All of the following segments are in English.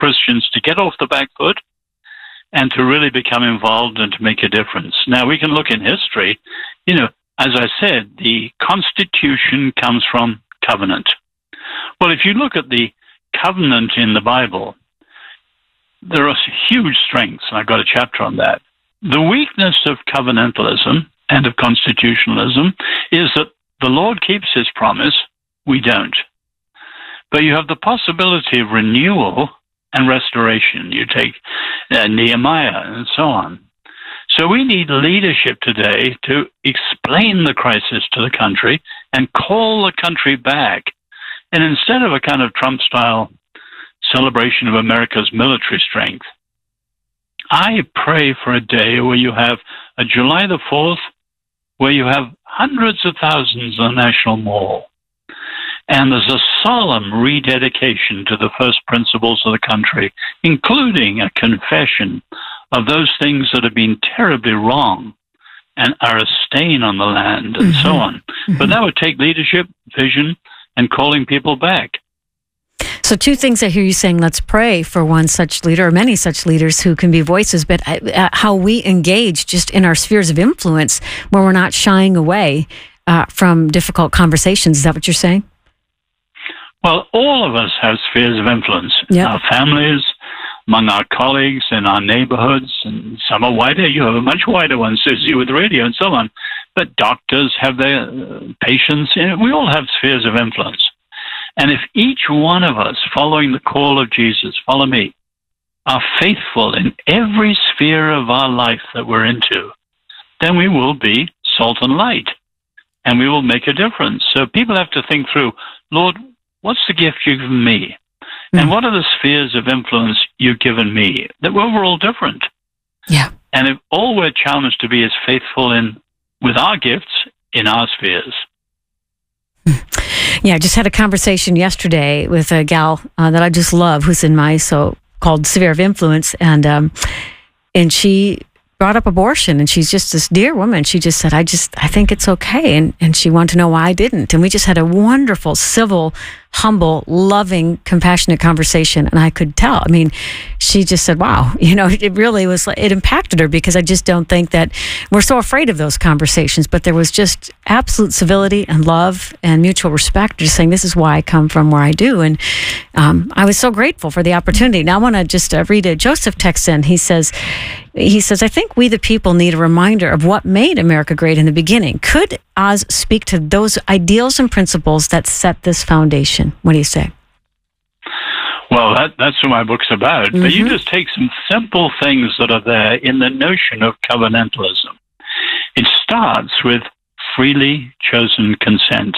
Christians to get off the back foot and to really become involved and to make a difference. Now, we can look in history. You know, as I said, the Constitution comes from covenant. Well, if you look at the covenant in the Bible, there are huge strengths, and I've got a chapter on that. The weakness of covenantalism and of constitutionalism is that the Lord keeps his promise, we don't. But you have the possibility of renewal and restoration. You take Nehemiah and so on. So we need leadership today to explain the crisis to the country and call the country back. And instead of a kind of Trump-style celebration of America's military strength, I pray for a day where you have a July the 4th, where you have hundreds of thousands on the National Mall. And there's a solemn rededication to the first principles of the country, including a confession of those things that have been terribly wrong and are a stain on the land and so on. But that would take leadership, vision, and calling people back. So two things I hear you saying: let's pray for one such leader, or many such leaders who can be voices, but how we engage just in our spheres of influence where we're not shying away from difficult conversations. Is that what you're saying? Well, all of us have spheres of influence. Yep. Our families, among our colleagues in our neighborhoods, and some are wider. You have a much wider one, Susie, with radio and so on. But doctors have their patients. We all have spheres of influence. And if each one of us, following the call of Jesus, follow me, are faithful in every sphere of our life that we're into, then we will be salt and light, and we will make a difference. So people have to think through, Lord, what's the gift you've given me? And what are the spheres of influence you've given me? That we're all different. Yeah. And if all we're challenged to be is faithful with our gifts in our spheres. Yeah, I just had a conversation yesterday with a gal that I just love, who's in my so-called sphere of influence, and she brought up abortion, and she's just this dear woman. She just said, I think it's okay, and she wanted to know why I didn't. And we just had a wonderful, civil, humble, loving, compassionate conversation, and I could tell. I mean, she just said, wow, it really was, it impacted her, because I just don't think that we're so afraid of those conversations, but there was just absolute civility and love and mutual respect, just saying, this is why I come from where I do. And I was so grateful for the opportunity. Now I want to just read a Joseph text in. He says, I think we the people need a reminder of what made America great in the beginning. Could Oz speak to those ideals and principles that set this foundation? What do you say? Well, that's what my book's about. But you just take some simple things that are there in the notion of covenantalism. It starts with freely chosen consent.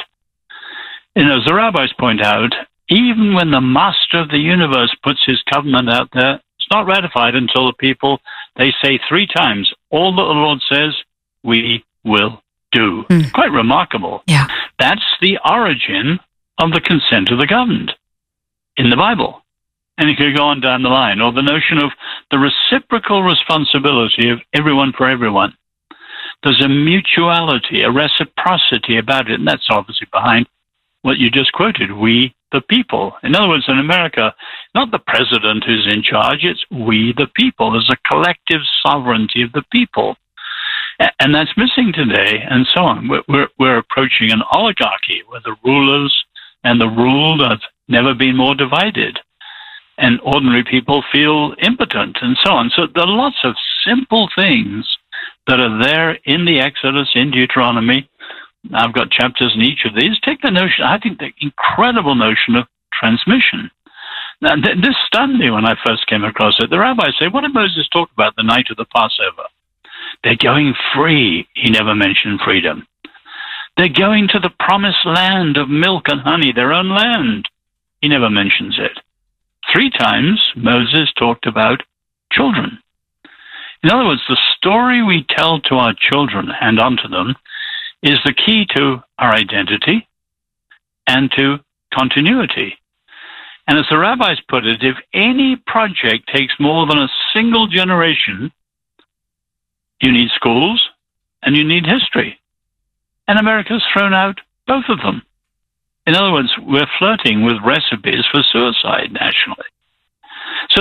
As the rabbis point out, even when the master of the universe puts his covenant out there, it's not ratified until the people, they say 3 times, all that the Lord says, we will do. Quite remarkable. Yeah. That's the origin of the consent of the governed in the Bible. And you could go on down the line, or the notion of the reciprocal responsibility of everyone for everyone. There's a mutuality, a reciprocity about it, and that's obviously behind what you just quoted, we the people. In other words, in America, not the president who's in charge, it's we the people. There's a collective sovereignty of the people. And that's missing today, and so on. We're approaching an oligarchy where the rulers and the ruled have never been more divided, and ordinary people feel impotent, and so on. So there are lots of simple things that are there in the Exodus, in Deuteronomy. I've got chapters in each of these. Take the notion, I think the incredible notion of transmission. Now, this stunned me when I first came across it. The rabbis say, what did Moses talk about the night of the Passover? They're going free. He never mentioned freedom. They're going to the promised land of milk and honey, their own land. He never mentions it. 3 times Moses talked about children. In other words, the story we tell to our children and unto them is the key to our identity and to continuity. And as the rabbis put it, if any project takes more than a single generation, you need schools and you need history. And America's thrown out both of them. In other words, we're flirting with recipes for suicide nationally. So